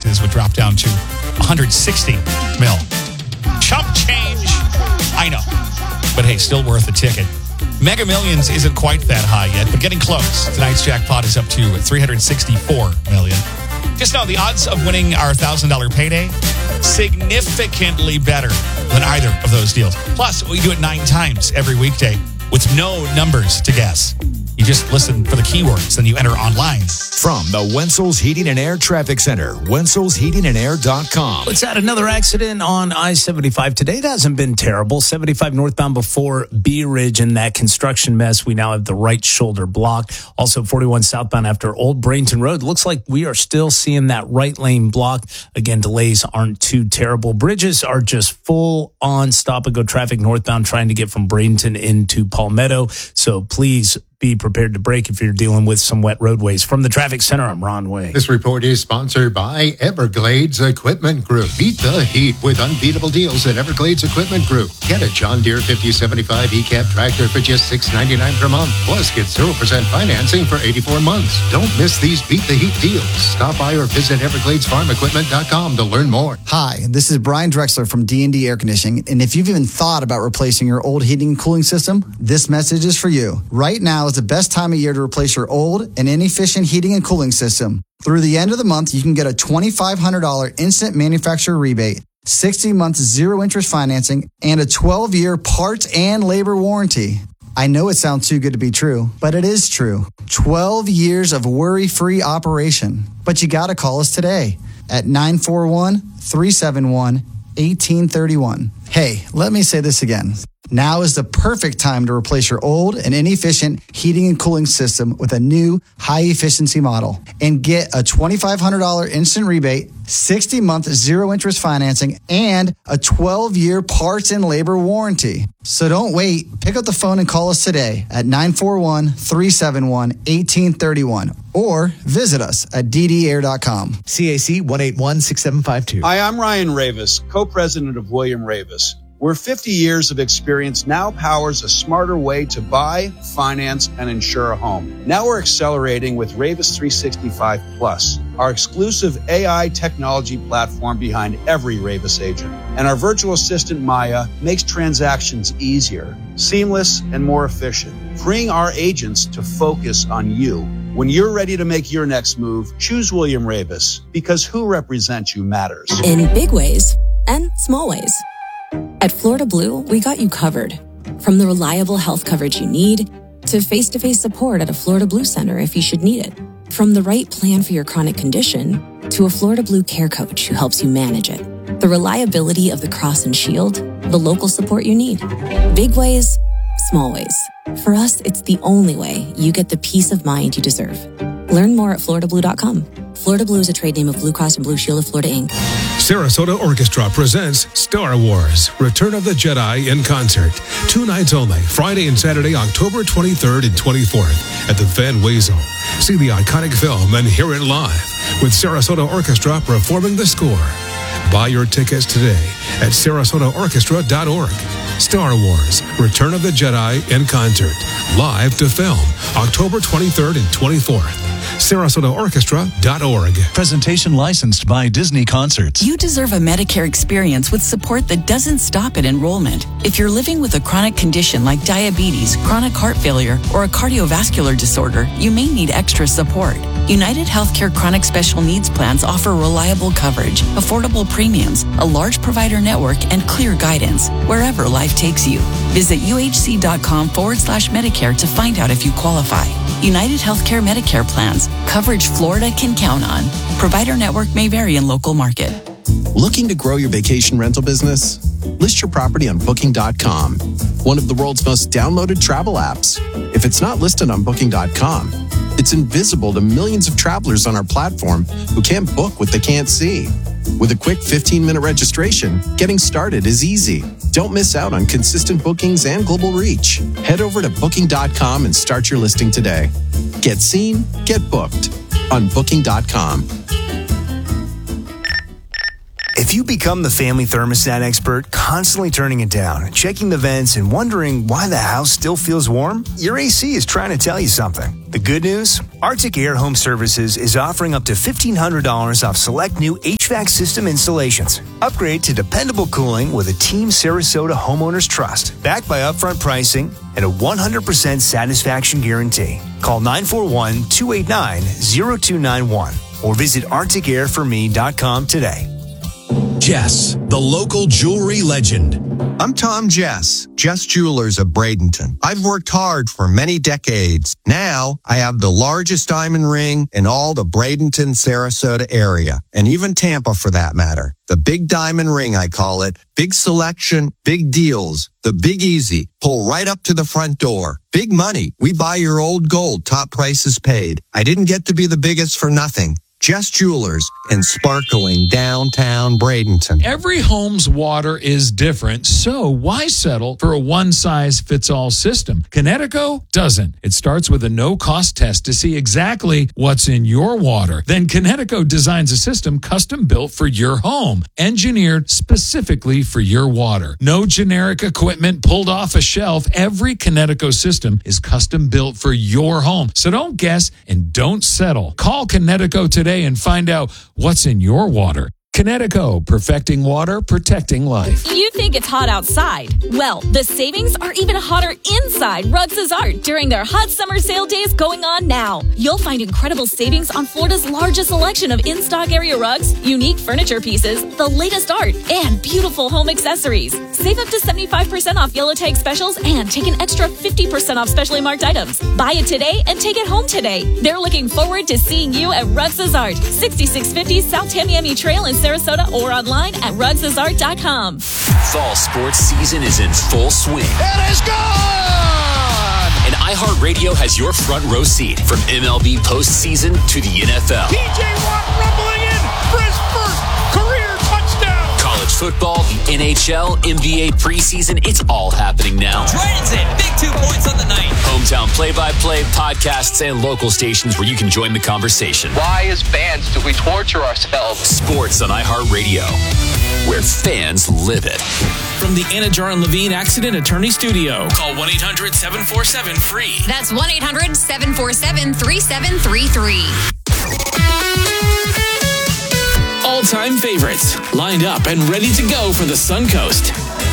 taxes would drop down to 160 mil. Chump change. I know. But hey, still worth a ticket. Mega Millions isn't quite that high yet, but getting close. Tonight's jackpot is up to $364 million. Just know the odds of winning our $1,000 payday, significantly better than either of those deals. Plus, we do it 9 times every weekday with no numbers to guess. You just listen for the keywords, then you enter online. From the Wenzel's Heating and Air Traffic Center, wenzel'sheatingandair.com. Let's add another accident on I-75 today. It hasn't been terrible. 75 northbound before Bee Ridge and that construction mess. We now have the right shoulder blocked. Also 41 southbound after Old Brainton Road. Looks like we are still seeing that right lane blocked. Again, delays aren't too terrible. Bridges are just full on stop-and-go traffic northbound trying to get from Bradenton into Palmetto. So please be prepared to brake if you're dealing with some wet roadways. From the Traffic Center, I'm Ron Way. This report is sponsored by Everglades Equipment Group. Beat the heat with unbeatable deals at Everglades Equipment Group. Get a John Deere 5075 ECAP tractor for just $699 per month. Plus, get 0% financing for 84 months. Don't miss these Beat the Heat deals. Stop by or visit EvergladesFarmEquipment.com to learn more. Hi, this is Brian Drexler from D&D Air Conditioning. And if you've even thought about replacing your old heating and cooling system, this message is for you. Right now is the best time of year to replace your old and inefficient heating and cooling system. Through the end of the month, you can get a $2,500 instant manufacturer rebate, 60 months zero interest financing, and a 12-year parts and labor warranty. I know it sounds too good to be true, but it is true. 12 years of worry-free operation. But you got to call us today at 941-371-1831. Hey, let me say this again. Now is the perfect time to replace your old and inefficient heating and cooling system with a new high-efficiency model and get a $2,500 instant rebate, 60-month zero-interest financing, and a 12-year parts and labor warranty. So don't wait. Pick up the phone and call us today at 941-371-1831 or visit us at ddair.com. CAC 1816752. Hi, I'm Ryan Ravis, co-president of William Ravis. Where 50 years of experience now powers a smarter way to buy, finance, and insure a home. Now we're accelerating with Ravis 365 Plus, our exclusive AI technology platform behind every Ravis agent. And our virtual assistant, Maya, makes transactions easier, seamless, and more efficient, freeing our agents to focus on you. When you're ready to make your next move, choose William Ravis, because who represents you matters. In big ways and small ways. At Florida Blue, we got you covered. From the reliable health coverage you need to face-to-face support at a Florida Blue Center if you should need it. From the right plan for your chronic condition to a Florida Blue care coach who helps you manage it. The reliability of the Cross and Shield, the local support you need. Big ways, small ways. For us, it's the only way you get the peace of mind you deserve. Learn more at FloridaBlue.com. Florida Blue is a trade name of Blue Cross and Blue Shield of Florida, Inc. Sarasota Orchestra presents Star Wars, Return of the Jedi in concert. 2 nights only, Friday and Saturday, October 23rd and 24th at the Van Wezel. See the iconic film and hear it live with Sarasota Orchestra performing the score. Buy your tickets today at sarasotaorchestra.org. Star Wars, Return of the Jedi in concert. Live to film, October 23rd and 24th. sarasotaorchestra.org. Presentation licensed by Disney Concerts. You deserve a Medicare experience with support that doesn't stop at enrollment. If you're living with a chronic condition like diabetes, chronic heart failure, or a cardiovascular disorder, you may need extra support. United Healthcare Chronic Special Needs Plans offer reliable coverage, affordable premiums, a large provider network, and clear guidance wherever life takes you. Visit uhc.com/Medicare to find out if you qualify. United Healthcare Medicare plans. Coverage Florida can count on. Provider network may vary in local market. Looking to grow your vacation rental business? List your property on Booking.com, one of the world's most downloaded travel apps. If it's not listed on Booking.com, it's invisible to millions of travelers on our platform who can't book what they can't see. With a quick 15-minute registration, getting started is easy. Don't miss out on consistent bookings and global reach. Head over to Booking.com and start your listing today. Get seen, get booked on Booking.com. If If you become the family thermostat expert, constantly turning it down, checking the vents, and wondering why the house still feels warm, your AC is trying to tell you something. The good news? Arctic Air Home Services is offering up to $1,500 off select new HVAC system installations. Upgrade to dependable cooling with a Team Sarasota Homeowners Trust, backed by upfront pricing and a 100% satisfaction guarantee. Call 941-289-0291 or visit arcticairforme.com today. Jess, the local jewelry legend. I'm Tom Jess Jewelers of Bradenton. I've worked hard for many decades. Now I have the largest diamond ring in all the Bradenton, Sarasota area, and even Tampa for that matter. The big diamond ring, I call it. Big selection, big deals. The Big Easy. Pull right up to the front door. Big money. We buy your old gold. Top prices paid. I didn't get to be the biggest for nothing. Jess Jewelers in sparkling downtown Bradenton. Every home's water is different, so why settle for a one-size-fits-all system? Kinetico doesn't. It starts with a no-cost test to see exactly what's in your water. Then Kinetico designs a system custom-built for your home, engineered specifically for your water. No generic equipment pulled off a shelf. Every Kinetico system is custom-built for your home. So don't guess and don't settle. Call Kinetico today and find out what's in your water. Kinetico, perfecting water, protecting life. You think it's hot outside? Well, the savings are even hotter inside Rugs' Art during their hot summer sale days going on now. You'll find incredible savings on Florida's largest selection of in-stock area rugs, unique furniture pieces, the latest art, and beautiful home accessories. Save up to 75% off Yellow Tag specials and take an extra 50% off specially marked items. Buy it today and take it home today. They're looking forward to seeing you at Rugs' Art, 6650 South Tamiami Trail in Sarasota, or online at rugsasart.com. Fall sports season is in full swing. It is gone! And iHeartRadio has your front row seat from MLB postseason to the NFL. TJ Watt rumbling in for his first career touchdown. College football, the NHL, NBA preseason, it's all happening now. Transit, big 2 points on the night. Hometown play-by-play, podcasts, and local stations where you can join the conversation. Why, as fans, do we torture ourselves? Sports on iHeartRadio, where fans live it. From the Anna Jar and Levine Accident Attorney Studio. Call 1-800-747-FREE. That's 1-800-747-3733. All-time favorites, lined up and ready to go for the Suncoast.